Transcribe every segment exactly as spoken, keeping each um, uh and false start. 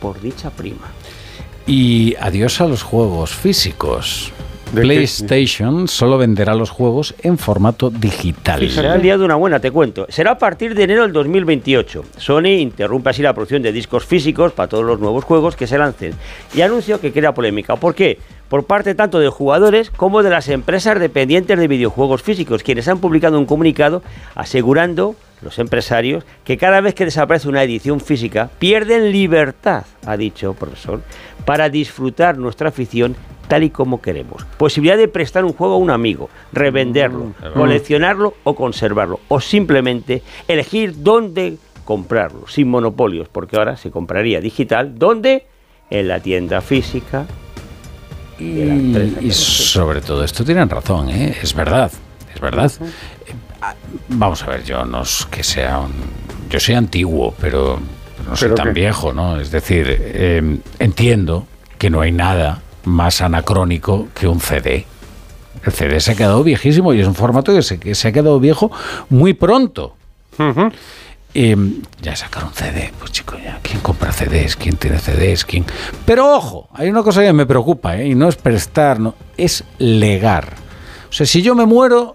por dicha prima. Y adiós a los juegos físicos. PlayStation solo venderá los juegos en formato digital. Sí, se ha liado una buena, te cuento. Será a partir de enero del dos mil veintiocho. Sony interrumpe así la producción de discos físicos para todos los nuevos juegos que se lancen. Y anunció que crea polémica. ¿Por qué? Por parte tanto de jugadores como de las empresas dependientes de videojuegos físicos, quienes han publicado un comunicado asegurando, los empresarios, que cada vez que desaparece una edición física, pierden libertad, ha dicho profesor, para disfrutar nuestra afición tal y como queremos. Posibilidad de prestar un juego a un amigo, revenderlo, mm, coleccionarlo o conservarlo, o simplemente elegir dónde comprarlo, sin monopolios, porque ahora se compraría digital, ¿dónde? En la tienda física. Y, y sobre todo esto tienen razón, ¿eh? Es verdad, es verdad. Uh-huh. Eh, vamos a ver, yo no es que sea un, yo soy antiguo, pero no soy tan qué? viejo, ¿no? Es decir, eh, entiendo que no hay nada más anacrónico que un C D. El C D se ha quedado viejísimo y es un formato que se, que se ha quedado viejo muy pronto. Uh-huh. Eh, ya sacaron C D, pues chicos, ya, ¿quién compra C Ds? ¿Quién tiene C Ds? ¿Quién? Pero ojo, hay una cosa que me preocupa, ¿eh? Y no es prestar, no, es legar. O sea, si yo me muero,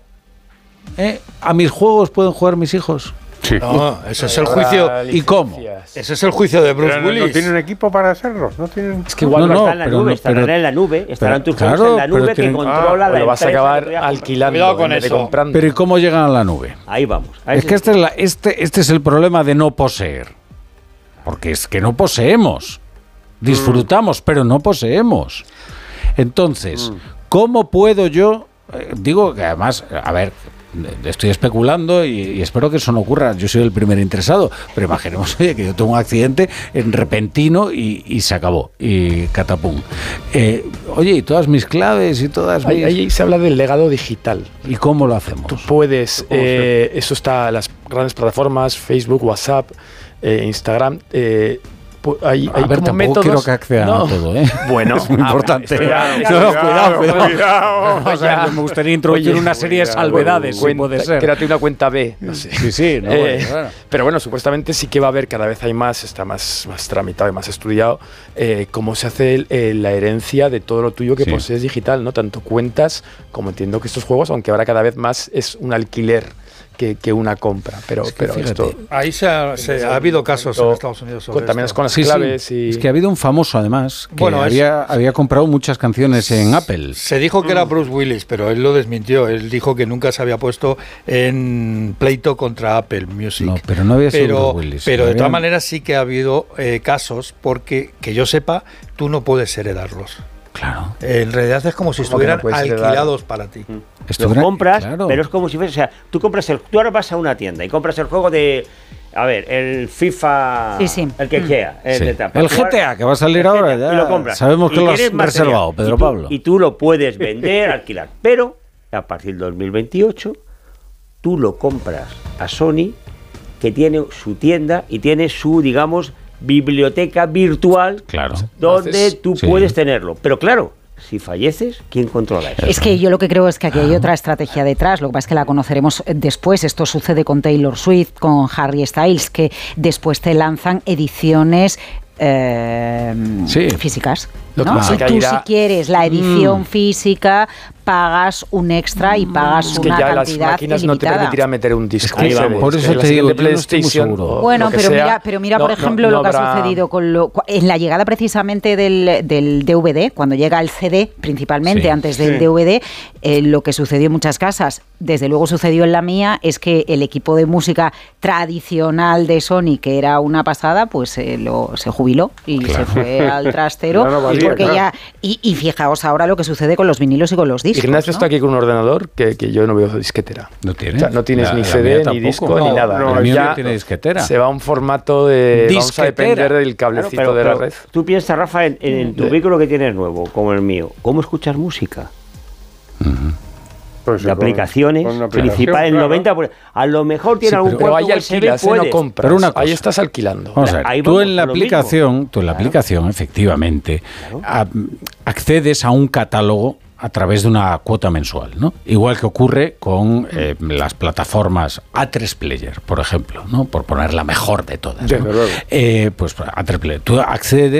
¿eh? ¿A mis juegos pueden jugar mis hijos? Sí. No, ese es el juicio. ¿Y cómo? Ese es el juicio de Bruce pero Willis. No, no tienen equipo para hacerlo. No tienen. Es que igual no, no, no está en la nube, no, estarán pero, en la nube, estarán tus juegos en la nube que controla ah, la lo vas a acabar alquilando. Cuidado con eso. Comprando. Pero ¿y cómo llegan a la nube? Ahí vamos. Ahí es que este es, la, este, este es el problema de no poseer. Porque es que no poseemos. Disfrutamos, mm. pero no poseemos. Entonces, mm. ¿cómo puedo yo? Eh, digo que además, a ver, estoy especulando y, y espero que eso no ocurra. Yo soy el primer interesado, pero imaginemos, oye, que yo tengo un accidente en repentino y, y se acabó, y catapum. Eh, oye, y todas mis claves y todas mis... Ahí, ahí se habla del legado digital. ¿Y cómo lo hacemos? Tú puedes, eh, eso está en las grandes plataformas, Facebook, WhatsApp, eh, Instagram... Eh, Hay, hay a ver, tampoco métodos... quiero que accedan no. a todo, ¿eh? Bueno, es muy ah, importante. Cuidado, no, cuidado, cuidado, cuidado. cuidado. No, o sea, me gustaría introducir Oye, una serie cuidado, de salvedades, cuenta, si puede ser. Créate una cuenta B. No sé. Sí, sí. No, eh, bueno, bueno. Pero bueno, supuestamente sí que va a haber, cada vez hay más, está más, más tramitado y más estudiado, eh, cómo se hace el, eh, la herencia de todo lo tuyo que sí. posees digital, ¿no? Tanto cuentas como entiendo que estos juegos, aunque ahora cada vez más es un alquiler. Que, que una compra, pero, es que pero esto... Ahí se ha, se ha habido casos en Estados Unidos sobre también esto. Es con las sí, claves sí. y... Es que ha habido un famoso, además, que bueno, había, es... había comprado muchas canciones en Apple. Se dijo que era Bruce Willis, pero él lo desmintió. Él dijo que nunca se había puesto en pleito contra Apple Music. No, pero no había sido pero, Bruce Willis. Pero había... de todas maneras sí que ha habido eh, casos, porque, que yo sepa, tú no puedes heredarlos. Claro. En realidad es como si estuvieran no alquilados para ti. Mm. Los compras, claro. Pero es como si fuese, o sea, tú compras el, tú ahora vas a una tienda y compras el juego de, a ver, el FIFA, sí, sí. el que mm. sea, el, sí. de etapa, el G T A que va a salir ahora, ya. Y lo compras. Sabemos que y lo has reservado, Pedro y tú, Pablo. Y tú lo puedes vender, alquilar, pero a partir del dos mil veintiocho tú lo compras a Sony, que tiene su tienda y tiene su, digamos, biblioteca virtual, claro. donde Haces, tú sí. puedes tenerlo. Pero claro, si falleces, ¿quién controla eso? Es que yo lo que creo es que aquí hay otra estrategia detrás, lo que pasa es que la conoceremos después. Esto sucede con Taylor Swift, con Harry Styles, que después te lanzan ediciones eh, sí. físicas. ¿No? Si tú, si quieres la edición mm. física, pagas un extra y pagas es que una ya cantidad las máquinas ilimitada. no te permitirán meter un disco. Es que vamos, por eso te digo, yo no estoy muy seguro. Bueno, pero sea, mira, pero mira, no, por ejemplo, no, no lo que habrá... ha sucedido con lo, en la llegada precisamente del, del D V D, cuando llega el C D, principalmente, sí. antes del sí. D V D, eh, lo que sucedió en muchas casas, desde luego sucedió en la mía, es que el equipo de música tradicional de Sony, que era una pasada, pues eh, lo, se jubiló y claro. se fue al trastero, claro, valía, porque claro. ya... Y, y fijaos ahora lo que sucede con los vinilos y con los discos. Ignacio ¿no? está aquí con un ordenador que, que yo no veo disquetera. ¿No tienes? O sea, no tienes la, ni C D, ni disco, no, ni nada. No, el mío no tiene disquetera. Se va a un formato de... Disquetera. Vamos a depender del cablecito claro, pero, de la red. Tú piensas, Rafa, en, en tu de... vehículo que tienes nuevo, como el mío, ¿cómo escuchar música? Uh-huh. Pues de aplicaciones, con, con principal, el noventa por ciento. A lo mejor tiene sí, algún puerto ahí alquilas, no compras. Pero una cosa, ahí estás alquilando. Vamos a ver, ahí tú en la aplicación, tú en la claro. aplicación, efectivamente, claro. a, accedes a un catálogo a través de una cuota mensual, ¿no? Igual que ocurre con eh, las plataformas A tres Player, por ejemplo, ¿no? Por poner la mejor de todas, ¿no? Eh, pues A tres Player. Tú accedes